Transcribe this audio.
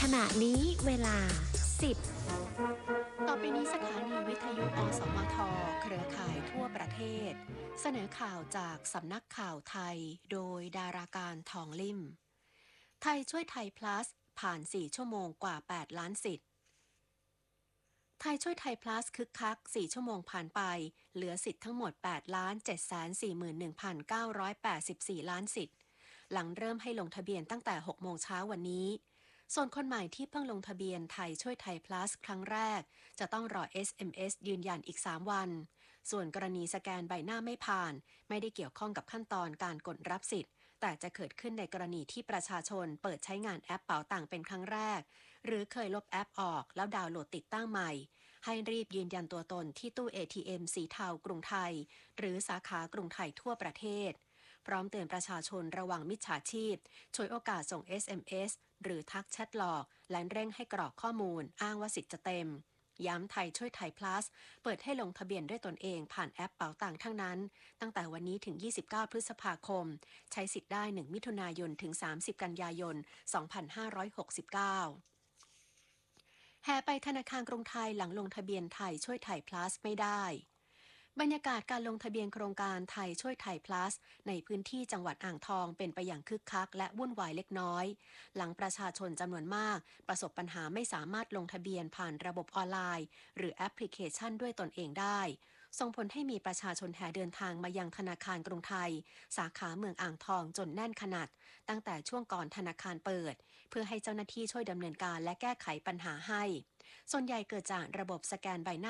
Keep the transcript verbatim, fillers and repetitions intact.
ขณะนี้เวลาสิบต่อไปนี้สถานีวิทยุอสมทเครือข่ายทั่วประเทศเสนอข่าวจากสำนักข่าวไทยโดยดาราการทองลิ่มไทยช่วยไทย plus ผ่านสี่ชั่วโมงกว่าแปดล้านสิทธิ์ไทยช่วยไทย plus คึกคักสี่ชั่วโมงผ่านไปเหลือสิทธิ์ทั้งหมด แปดล้านเจ็ดแสนสี่หมื่นหนึ่งพันเก้าร้อยแปดสิบสี่ ล้านสิทธิ์หลังเริ่มให้ลงทะเบียนตั้งแต่หกโมงเช้าวันนี้ส่วนคนใหม่ที่เพิ่งลงทะเบียนไทยช่วยไทย plus ครั้งแรกจะต้องรอ เอส เอ็ม เอส ยืนยันอีกสามวันส่วนกรณีสแกนใบหน้าไม่ผ่านไม่ได้เกี่ยวข้องกับขั้นตอนการกดรับสิทธิ์แต่จะเกิดขึ้นในกรณีที่ประชาชนเปิดใช้งานแอปเป๋าตังเป็นครั้งแรกหรือเคยลบแอปออกแล้วดาวน์โหลดติดตั้งใหม่ให้รีบยืนยันตัวตนที่ตู้ เอ ที เอ็ม สีเทากรุงไทยหรือสาขากรุงไทยทั่วประเทศพร้อมเตือนประชาชนระวังมิจฉาชีพฉวยโอกาสส่ง เอส เอ็ม เอส หรือทักแชทหลอกและเร่งให้กรอกข้อมูลอ้างว่าสิทธิ์จะเต็มย้ำไทยช่วยไทย plus เปิดให้ลงทะเบียนด้วยตนเองผ่านแอปเป๋าตังทั้งนั้นตั้งแต่วันนี้ถึงยี่สิบเก้าพฤษภาคมใช้สิทธิ์ได้หนึ่งมิถุนายนถึงสามสิบกันยายนสองพันห้าร้อยหกสิบเก้าแห่ไปธนาคารกรุงไทยหลังลงทะเบียนไทยช่วยไทย plus ไม่ได้บรรยากาศการลงทะเบียนโครงการไทยช่วยไทย plus ในพื้นที่จังหวัดอ่างทองเป็นไปอย่างคึกคักและวุ่นวายเล็กน้อยหลังประชาชนจำนวนมากประสบปัญหาไม่สามารถลงทะเบียนผ่านระบบออนไลน์หรือแอปพลิเคชันด้วยตนเองได้ส่งผลให้มีประชาชนแห่เดินทางมายังธนาคารกรุงไทยสาขาเมืองอ่างทองจนแน่นขนาดตั้งแต่ช่วงก่อนธนาคารเปิดเพื่อให้เจ้าหน้าที่ช่วยดำเนินการและแก้ไขปัญหาให้ส่วนใหญ่เกิดจากระบบสแกนใบหน้า